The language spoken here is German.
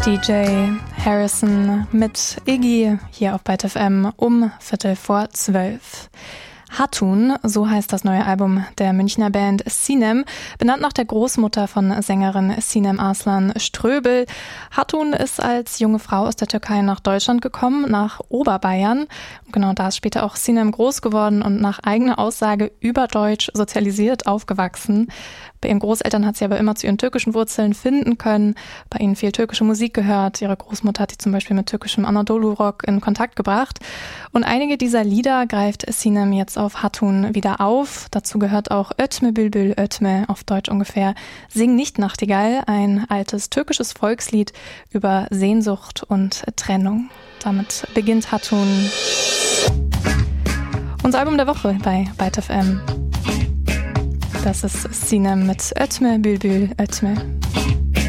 DJ Harrison mit Iggy hier auf Byte FM um 11:45. Hatun, so heißt das neue Album der Münchner Band Sinem, benannt nach der Großmutter von Sängerin Sinem Arslan Ströbel. Hatun ist als junge Frau aus der Türkei nach Deutschland gekommen, nach Oberbayern. Genau da ist später auch Sinem groß geworden und nach eigener Aussage überdeutsch sozialisiert aufgewachsen. Bei ihren Großeltern hat sie aber immer zu ihren türkischen Wurzeln finden können, bei ihnen viel türkische Musik gehört. Ihre Großmutter hat sie zum Beispiel mit türkischem Anadolu-Rock in Kontakt gebracht. Und einige dieser Lieder greift Sinem jetzt auf Hatun wieder auf. Dazu gehört auch Ötme Bülbül Ötme, auf Deutsch ungefähr Sing nicht Nachtigall, ein altes türkisches Volkslied über Sehnsucht und Trennung. Damit beginnt Hatun. Unser Album der Woche bei Byte FM. Das ist Sinem mit Ötme Bülbül Ötme.